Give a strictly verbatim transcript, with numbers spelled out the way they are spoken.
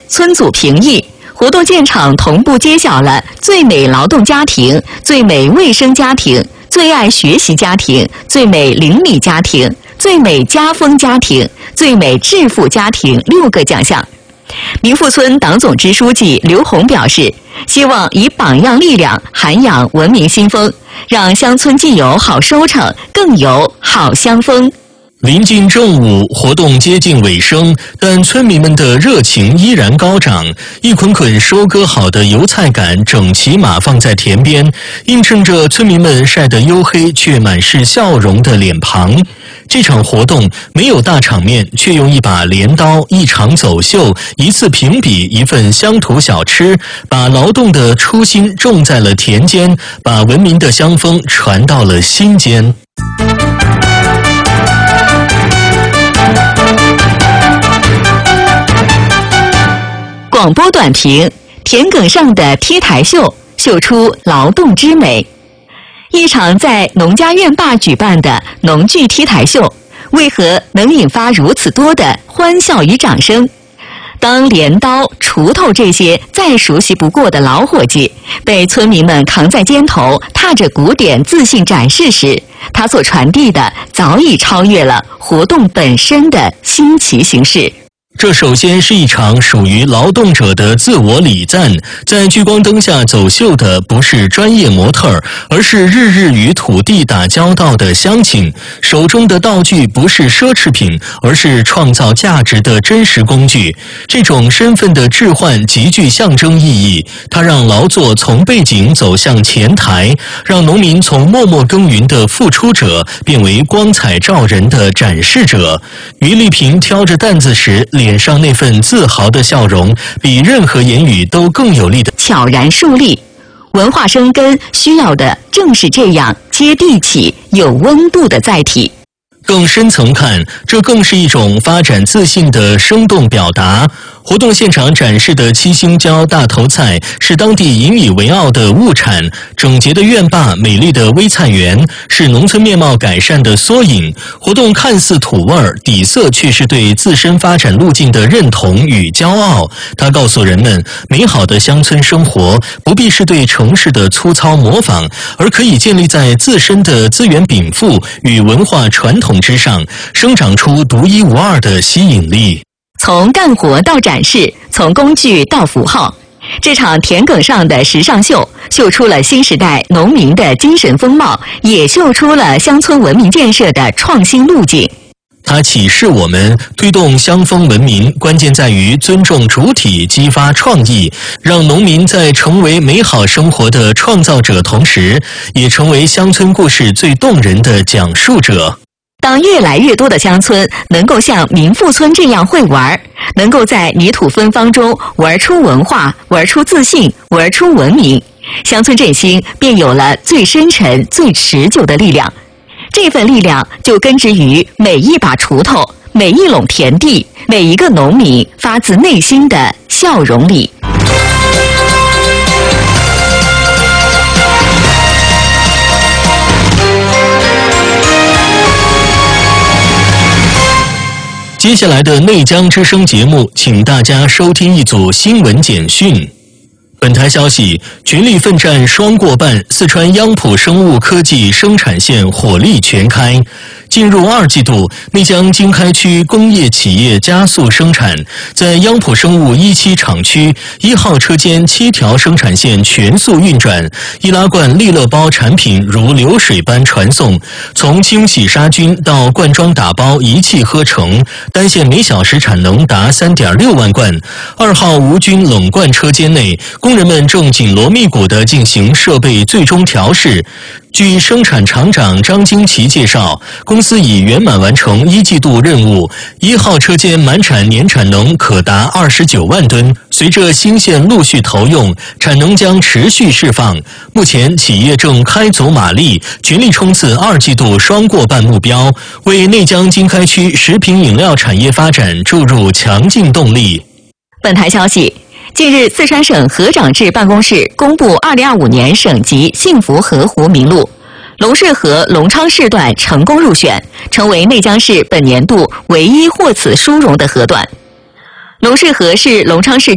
村组评议，活动现场同步揭晓了最美劳动家庭、最美卫生家庭、最爱学习家庭、最美邻里家庭、最美家风家庭、最美致富家庭六个奖项。民富村党总支书记刘红表示，希望以榜样力量涵养文明新风，让乡村既有好收成，更有好乡风。 临近正午，活动接近尾声，但村民们的热情依然高涨。一捆捆收割好的油菜杆整齐码放在田边，映衬着村民们晒得黝黑却满是笑容的脸庞。这场活动没有大场面，却用一把镰刀、一场走秀、一次评比、一份乡土小吃，把劳动的初心种在了田间，把文明的乡风传到了心间。 广播短评：田埂上的梯台秀，秀出劳动之美。一场在农家院坝举办的农具梯台秀，为何能引发如此多的欢笑与掌声？当镰刀、锄头这些再熟悉不过的老伙计被村民们扛在肩头，踏着鼓点自信展示时，他所传递的早已超越了活动本身的新奇形式。 这首先是一场属于劳动者的自我礼赞，在聚光灯下走秀的不是专业模特儿，而是日日与土地打交道的乡亲。手中的道具不是奢侈品，而是创造价值的真实工具。这种身份的置换极具象征意义，它让劳作从背景走向前台，让农民从默默耕耘的付出者变为光彩照人的展示者。于丽萍挑着担子时，脸上那份自豪的笑容，比任何言语都更有力的悄然树立。文化生根需要的正是这样接地气、有温度的载体。 更深层看，这更是一种发展自信的生动表达。活动现场展示的七星椒大头菜是当地引以为傲的物产，整洁的院坝、美丽的微菜园是农村面貌改善的缩影。活动看似土味儿，底色却是对自身发展路径的认同与骄傲。它告诉人们，美好的乡村生活不必是对城市的粗糙模仿，而可以建立在自身的资源禀赋与文化传统之上，生长出独一无二的吸引力。 从干活到展示，从工具到符号，这场田埂上的时尚秀，秀出了新时代农民的精神风貌，也秀出了乡村文明建设的创新路径。 它启示我们，推动乡风文明，关键在于尊重主体，激发创意，让农民在成为美好生活的创造者同时，也成为乡村故事最动人的讲述者。 当越来越多的乡村能够像民富村这样会玩，能够在泥土芬芳中玩出文化，玩出自信，玩出文明，乡村振兴便有了最深沉、最持久的力量。这份力量就根植于每一把锄头、每一垄田地、每一个农民发自内心的笑容里。 接下来的内江之声节目，请大家收听一组新闻简讯。本台消息，全力奋战双过半，四川央普生物科技生产线火力全开。进入二季度，内江经开区工业企业加速生产，在央普生物一期厂区一号车间七条生产线全速运转，易拉罐利乐包产品如流水般传送，从清洗杀菌到灌装打包一气呵成，单线每小时产能达 三点六万罐。二号无菌冷罐车间内，工人们正紧锣密鼓地进行设备最终调试。据生产厂长张金奇介绍，公司已圆满完成一季度任务，一号车间满产年产能可达二十九万吨。随着新线陆续投用，产能将持续释放。目前企业正开足马力，全力冲刺二季度双过半目标，为内江经开区食品饮料产业发展注入强劲动力。 本台消息，近日，四川省河长制办公室公布二零二五年省级幸福河湖名录，龙顺河龙昌市段成功入选，成为内江市本年度唯一获此殊荣的河段。龙顺河是龙昌市